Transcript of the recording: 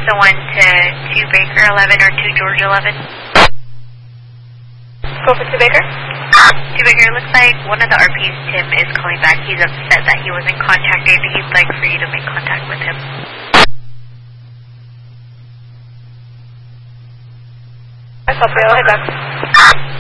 Delta 1 to 2 Baker 11 or 2 Georgia 11. Go for 2 Baker. 2 Baker, it looks like one of the RPs, Tim, is calling back. He's upset that he wasn't contacted. He'd like for you to make contact with him. I copy, I'll head back.